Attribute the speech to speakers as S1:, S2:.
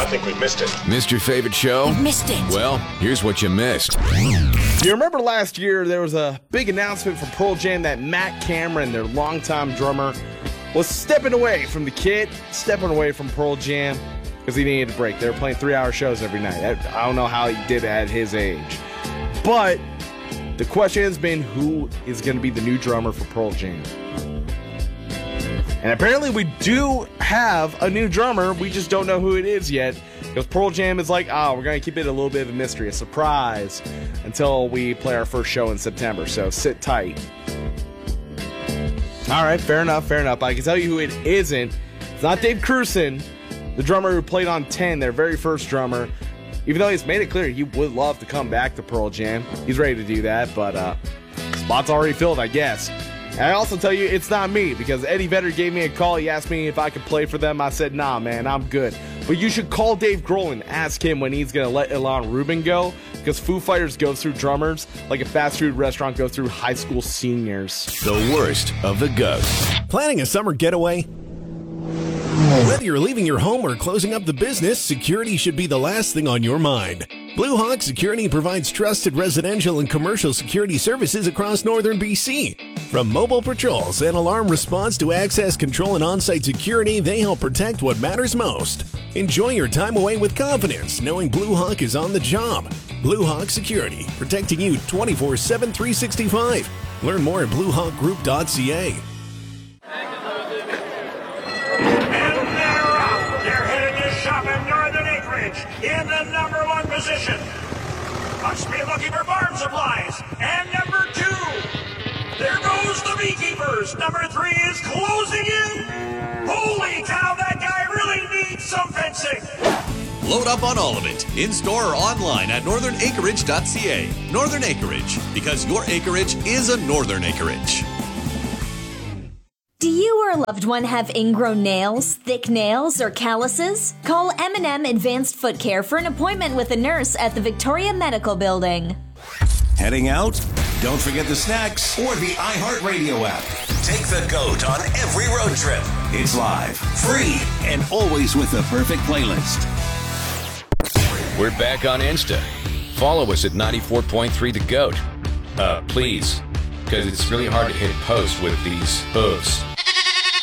S1: think we've missed it.
S2: Missed your favorite show?
S3: Missed it.
S2: Well, here's what you missed.
S4: You remember last year there was a big announcement from Pearl Jam that Matt Cameron, their longtime drummer, was stepping away from the kit, stepping away from Pearl Jam because he needed a break. They were playing 3-hour shows every night. I don't know how he did it at his age. But the question has been, who is going to be the new drummer for Pearl Jam? And apparently we do have a new drummer. We just don't know who it is yet. Because Pearl Jam is like, we're going to keep it a little bit of a mystery, a surprise, until we play our first show in September. So sit tight. All right, fair enough. But I can tell you who it isn't. It's not Dave Krusen, the drummer who played on 10, their very first drummer. Even though he's made it clear he would love to come back to Pearl Jam. He's ready to do that, but spot's already filled, I guess. And I also tell you, it's not me, because Eddie Vedder gave me a call. He asked me if I could play for them. I said, nah, man, I'm good. But you should call Dave Grohl and ask him when he's going to let Ilan Rubin go, because Foo Fighters goes through drummers like a fast food restaurant goes through high school seniors.
S2: The worst of the GOAT.
S5: Planning a summer getaway? Whether you're leaving your home or closing up the business, security should be the last thing on your mind. Blue Hawk Security provides trusted residential and commercial security services across northern BC. From mobile patrols and alarm response to access control and on-site security, they help protect what matters most. Enjoy your time away with confidence, knowing Blue Hawk is on the job. Blue Hawk Security, protecting you 24/7, 365. Learn more at bluehawkgroup.ca.
S6: In the number 1 position. Must be looking for farm supplies. And number 2. There goes the beekeepers. Number 3 is closing in. Holy cow, that guy really needs some fencing.
S7: Load up on all of it, in store or online at northernacreage.ca. Northern Acreage, because your acreage is a northern acreage.
S3: Do you or a loved one have ingrown nails, thick nails, or calluses? Call M&M Advanced Foot Care for an appointment with a nurse at the Victoria Medical Building.
S8: Heading out? Don't forget the snacks or the iHeartRadio app. Take the GOAT on every road trip. It's live, free, and always with the perfect playlist.
S2: We're back on Insta. Follow us at 94.3 The GOAT. Please, because it's really hard to hit post with these hooves.